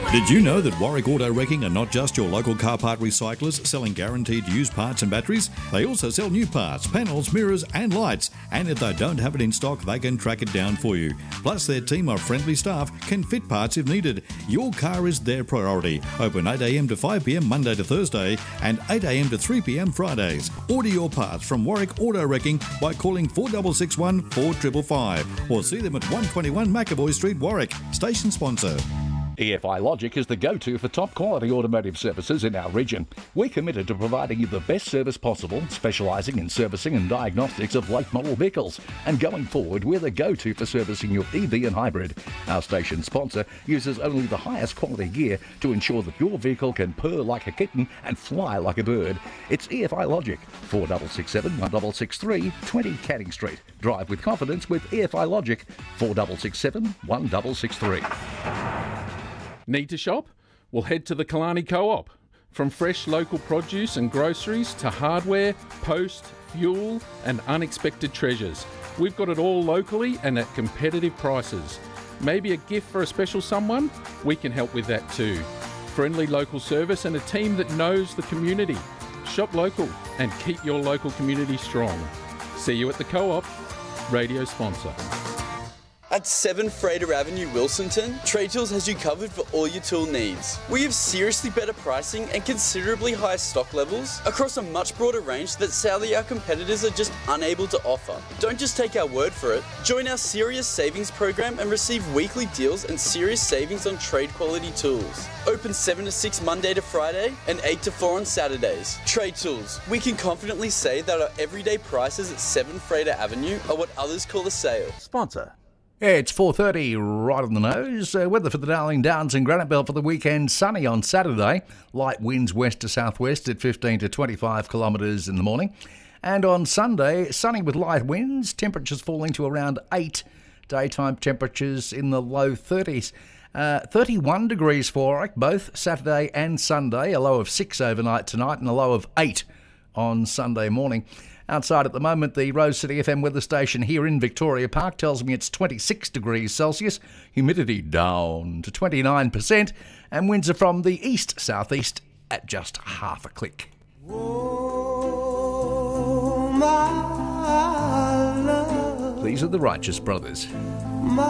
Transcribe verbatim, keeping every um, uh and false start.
Did you know that Warwick Auto Wrecking are not just your local car part recyclers selling guaranteed used parts and batteries? They also sell new parts, panels, mirrors and lights. And if they don't have it in stock, they can track it down for you. Plus, their team of friendly staff can fit parts if needed. Your car is their priority. Open eight a m to five p m Monday to Thursday and eight a m to three p m Fridays. Order your parts from Warwick Auto Wrecking by calling four six six one, four five five five or see them at one twenty-one McAvoy Street, Warwick. Station sponsor. E F I Logic is the go-to for top-quality automotive services in our region. We're committed to providing you the best service possible, specialising in servicing and diagnostics of late-model vehicles. And going forward, we're the go-to for servicing your E V and hybrid. Our station sponsor uses only the highest quality gear to ensure that your vehicle can purr like a kitten and fly like a bird. It's E F I Logic, four six six seven, one six six three, twenty Canning Street. Drive with confidence with E F I Logic, four six six seven, one six six three. Need to shop? Well, head to the Killarney Co-op. From fresh local produce and groceries to hardware, post, fuel and unexpected treasures. We've got it all locally and at competitive prices. Maybe a gift for a special someone? We can help with that too. Friendly local service and a team that knows the community. Shop local and keep your local community strong. See you at the Co-op. Radio sponsor. At seven Frater Avenue, Wilsonton, Trade Tools has you covered for all your tool needs. We have seriously better pricing and considerably higher stock levels across a much broader range that sadly our competitors are just unable to offer. Don't just take our word for it. Join our Serious Savings program and receive weekly deals and serious savings on trade quality tools. Open seven to six Monday to Friday and eight to four on Saturdays. Trade Tools. We can confidently say that our everyday prices at seven Frater Avenue are what others call a sale. Sponsor. Yeah, it's four thirty, right on the nose. Uh, weather for the Darling Downs and Granite Belt for the weekend. Sunny on Saturday. Light winds west to southwest at fifteen to twenty-five kilometres in the morning. And on Sunday, sunny with light winds. Temperatures falling to around eight. Daytime temperatures in the low thirties. Uh, thirty-one degrees for Warwick, both Saturday and Sunday. A low of six overnight tonight and a low of eight on Sunday morning. Outside at the moment, the Rose City F M weather station here in Victoria Park tells me it's twenty-six degrees Celsius, humidity down to twenty-nine percent, and winds are from the east-southeast at just half a click. Oh, my love. These are the Righteous Brothers.